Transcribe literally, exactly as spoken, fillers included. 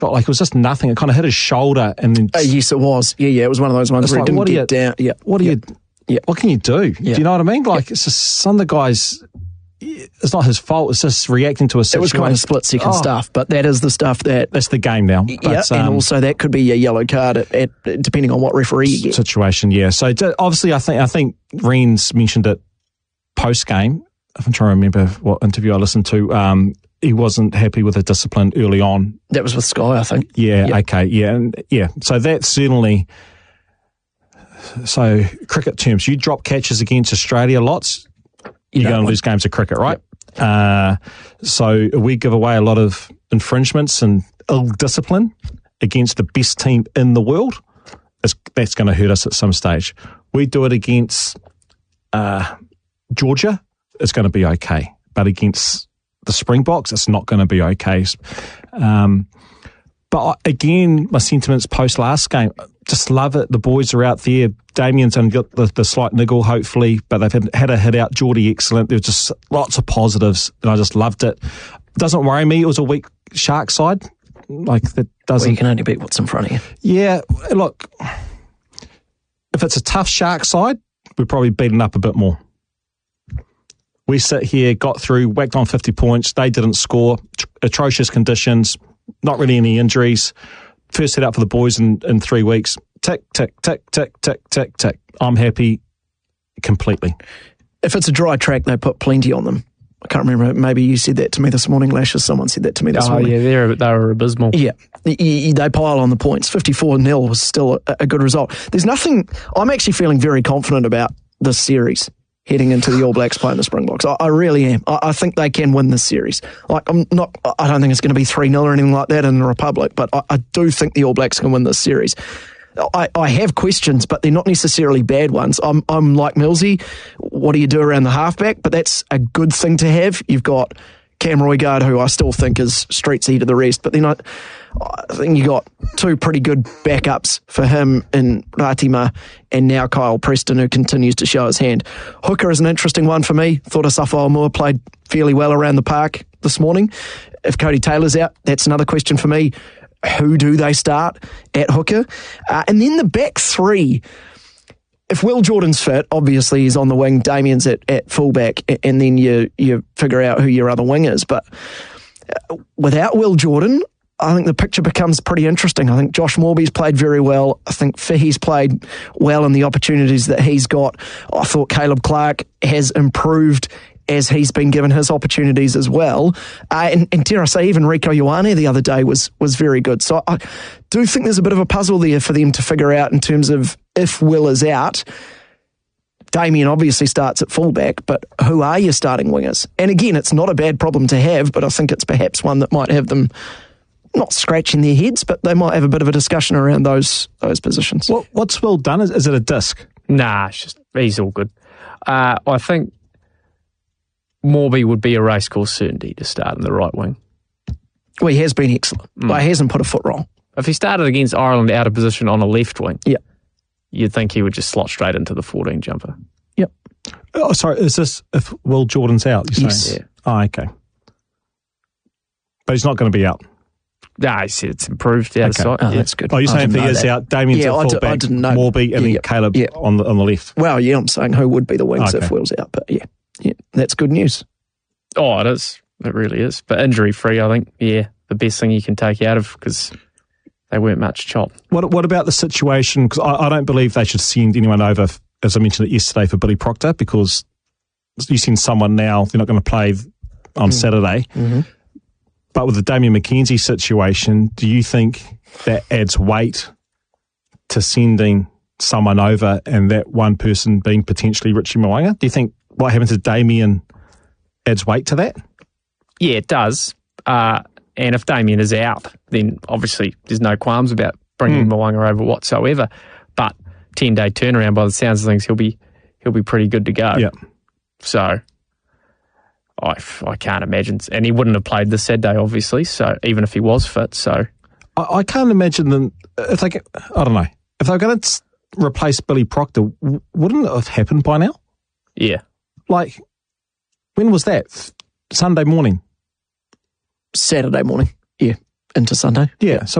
but like it was just nothing. It kind of hit his shoulder, and then Uh, yes, it was. Yeah, yeah, it was one of those ones it's where like, it didn't what do get you, down. Yeah, what do yeah. you, Yeah. what can you do? Yeah. Do you know what I mean? Like Yeah. it's just some of the guys. It's not his fault. It's just reacting to a It situation. was kind of split second Oh. stuff, but that is the stuff that. That's the game now. Yeah, But, and um, also that could be a yellow card at, at depending on what referee you get. situation. Yeah. So d- obviously, I think I think Reens mentioned it post game. I'm trying to remember what interview I listened to. Um, he wasn't happy with the discipline early on. That was with Sky, I think. Yeah. Yeah. Okay. Yeah. And yeah. So that's certainly. So cricket terms, you drop catches against Australia lots, You you're don't going to want- lose games of cricket, right? Uh, so we give away a lot of infringements and ill discipline against the best team in the world. It's, that's going to hurt us at some stage. We do it against uh, Georgia, it's going to be okay. But against the Springboks, it's not going to be okay. Um, but again, my sentiments post last game, just love it. The boys are out there. Damien's only got the, the slight niggle, hopefully, but they've had, had a hit out. Geordie, excellent. There's just lots of positives, and I just loved it. Doesn't worry me. It was a weak Shark side. Like, that doesn't. Well, you can only beat what's in front of you. Yeah, look, if it's a tough Shark side, we're probably beaten up a bit more. We sit here, got through, whacked on fifty points. They didn't score. Atrocious conditions, not really any injuries. First hit out for the boys in, in three weeks. Tick, tick, tick, tick, tick, tick, tick. I'm happy completely. If it's a dry track, they put plenty on them. I can't remember. Maybe you said that to me this morning, Lashes. Someone said that to me this Oh, morning. yeah, they're, they were abysmal. Yeah, Y- y- they pile on the points. fifty-four nil was still a, a good result. There's nothing. I'm actually feeling very confident about this series heading into the All Blacks playing the Springboks. I, I really am. I, I think they can win this series. Like, I'm not. I don't think it's going to be three nil or anything like that in the Republic, but I, I do think the All Blacks can win this series. I, I have questions, but they're not necessarily bad ones. I'm, I'm like Millsy. What do you do around the halfback? But that's a good thing to have. You've got Cam Roigard, who I still think is streets ahead of the rest, but then I, I think you got two pretty good backups for him in Ratima and now Kyle Preston, who continues to show his hand. Hooker is an interesting one for me. Thought Asafa Moore played fairly well around the park this morning. If Cody Taylor's out, that's another question for me. Who do they start at hooker? Uh, and then the back three. If Will Jordan's fit, obviously he's on the wing, Damien's at, at fullback, and then you you figure out who your other wing is. But without Will Jordan, I think the picture becomes pretty interesting. I think Josh Morby's played very well. I think Fahy's played well in the opportunities that he's got. I thought Caleb Clark has improved as he's been given his opportunities as well. Uh, and, and dare I say, even Rieko Ioane the other day was was very good. So I do think there's a bit of a puzzle there for them to figure out in terms of if Will is out. Damien obviously starts at fullback, but who are your starting wingers? And again, it's not a bad problem to have, but I think it's perhaps one that might have them not scratching their heads, but they might have a bit of a discussion around those those positions. What, what's Will done? Is, is it a disc? Nah, it's just, he's all good. Uh, I think Morby would be a racecourse certainty to start in the right wing. Well, he has been excellent, mm. but he hasn't put a foot wrong. If he started against Ireland out of position on a left wing, yeah, you'd think he would just slot straight into the fourteen jumper. Yep. Oh, sorry, is this if Will Jordan's out? You're yes. saying? Yeah. Oh, okay. But he's not going to be out. Nah, he said it's improved the other okay. side. Oh, yeah. that's good. Oh, you're saying if he is that. out, Damien's yeah, at fullback, I, d- I didn't know. Morby, and yeah, then yeah, Caleb yeah. on the on the left. Well, yeah, I'm saying who would be the wings okay. if Will's out, but yeah, yeah, that's good news. Oh, it is. It really is. But injury-free, I think, yeah, the best thing you can take out of, because they weren't much chop. What What about the situation? Because I, I don't believe they should send anyone over, as I mentioned it yesterday, for Billy Proctor, because you send someone now, they're not going to play on mm. Saturday. Mm-hmm. But with the Damian McKenzie situation, do you think that adds weight to sending someone over and that one person being potentially Richie Mo'unga? Do you think what happens to Damien adds weight to that? Yeah, it does. Uh, and if Damien is out, then obviously there's no qualms about bringing mm. Mo'unga over whatsoever. But ten-day turnaround, by the sounds of things, he'll be he'll be pretty good to go. Yeah. So I, I can't imagine. And he wouldn't have played this Saturday, obviously, so even if he was fit. So I, I can't imagine them, if they, I don't know, if they're going to replace Billy Proctor, wouldn't it have happened by now? Yeah. Like, when was that? Sunday morning? Saturday morning, yeah. into Sunday. Yeah, so